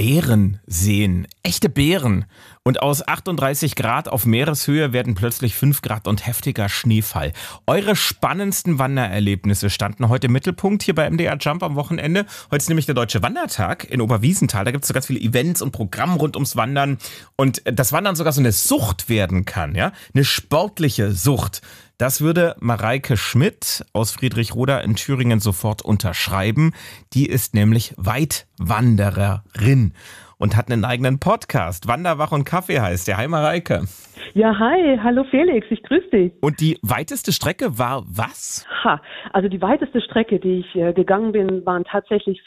Bären sehen. Echte Bären. Und aus 38 Grad auf Meereshöhe werden plötzlich 5 Grad und heftiger Schneefall. Eure spannendsten Wandererlebnisse standen heute im Mittelpunkt hier bei MDR Jump am Wochenende. Heute ist nämlich der Deutsche Wandertag in Oberwiesenthal. Da gibt es so ganz viele Events und Programme rund ums Wandern. Und das Wandern sogar so eine Sucht werden kann, ja? Eine sportliche Sucht. Das würde Mareike Schmidt aus Friedrichroda in Thüringen sofort unterschreiben. Die ist nämlich Weitwandererin und hat einen eigenen Podcast. Wanderwach und Kaffee heißt der. Hi Mareike. Ja, hi. Hallo Felix. Ich grüße dich. Und die weiteste Strecke war was? Also die weiteste Strecke, die ich gegangen bin, waren tatsächlich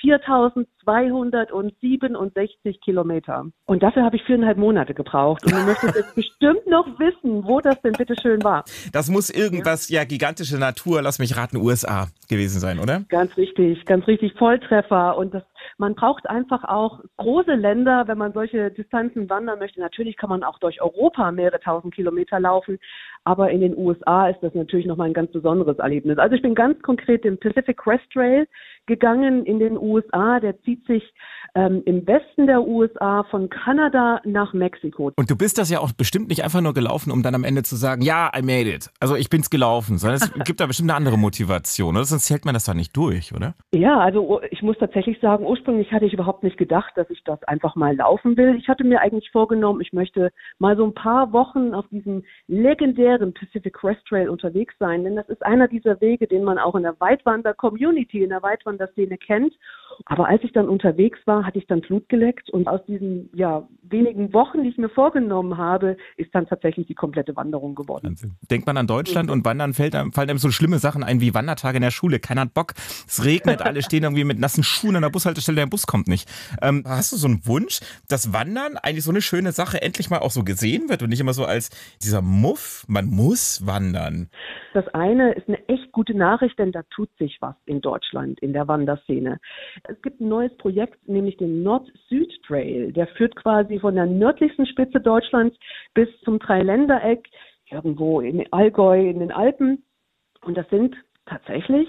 4.267 Kilometer. Und dafür habe ich 4,5 Monate gebraucht. Und du möchtest jetzt bestimmt noch wissen, wo das denn bitte schön war. Das muss irgendwas, gigantische Natur, lass mich raten, USA gewesen sein, oder? Ganz richtig. Volltreffer. Und man braucht einfach auch große Länder, wenn man solche Distanzen wandern möchte. Natürlich kann man auch durch Europa mehrere tausend Kilometer laufen, aber in den USA ist das natürlich nochmal ein ganz besonderes Erlebnis. Also ich bin ganz konkret den Pacific Crest Trail gegangen in den USA. Der zieht sich im Westen der USA von Kanada nach Mexiko. Und du bist das ja auch bestimmt nicht einfach nur gelaufen, um dann am Ende zu sagen, ja, I made it. Also ich bin's gelaufen, sondern es gibt da bestimmt eine andere Motivation, oder? Sonst hält man das doch nicht durch, oder? Ja, also ich muss tatsächlich sagen, ursprünglich hatte ich überhaupt nicht gedacht, dass ich das einfach mal laufen will. Ich hatte mir eigentlich vorgenommen, ich möchte mal so ein paar Wochen auf diesem legendären Pacific Crest Trail unterwegs sein, denn das ist einer dieser Wege, den man auch in der Weitwander-Community, in der Weitwanderszene kennt. Aber als ich dann unterwegs war, hatte ich dann Blut geleckt und aus diesen wenigen Wochen, die ich mir vorgenommen habe, ist dann tatsächlich die komplette Wanderung geworden. Wahnsinn. Denkt man an Deutschland und Wandern, fallen einem so schlimme Sachen ein wie Wandertage in der Schule. Keiner hat Bock, es regnet, alle stehen irgendwie mit nassen Schuhen an der Bushaltestelle, der Bus kommt nicht. Hast du so einen Wunsch, dass Wandern eigentlich so eine schöne Sache endlich mal auch so gesehen wird und nicht immer so als dieser Muff, man muss wandern? Das eine ist eine echt gute Nachricht, denn da tut sich was in Deutschland, in der Wanderszene. Es gibt ein neues Projekt, nämlich den Nord-Süd-Trail. Der führt quasi von der nördlichsten Spitze Deutschlands bis zum Dreiländereck, irgendwo in Allgäu, in den Alpen. Und das sind tatsächlich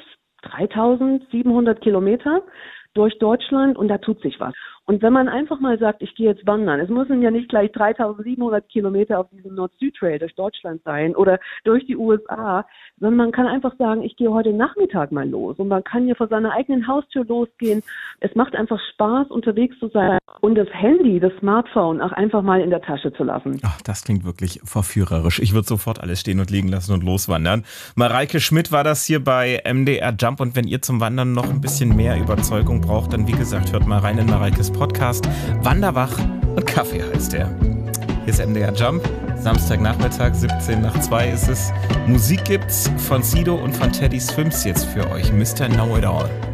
3.700 Kilometer durch Deutschland und da tut sich was. Und wenn man einfach mal sagt, ich gehe jetzt wandern, es müssen ja nicht gleich 3.700 Kilometer auf diesem Nord-Süd-Trail durch Deutschland sein oder durch die USA, sondern man kann einfach sagen, ich gehe heute Nachmittag mal los und man kann ja vor seiner eigenen Haustür losgehen. Es macht einfach Spaß, unterwegs zu sein und das Handy, das Smartphone auch einfach mal in der Tasche zu lassen. Ach, das klingt wirklich verführerisch. Ich würde sofort alles stehen und liegen lassen und loswandern. Mareike Schmidt war das hier bei MDR Jump und wenn ihr zum Wandern noch ein bisschen mehr Überzeugung braucht, dann wie gesagt, hört mal rein in Mareikes Podcast. Wanderwach und Kaffee heißt der. Hier ist MDR Jump. Samstagnachmittag, 1:17 ist es. Musik gibt's von Sido und von Teddy Swims jetzt für euch. Mr. Know It All.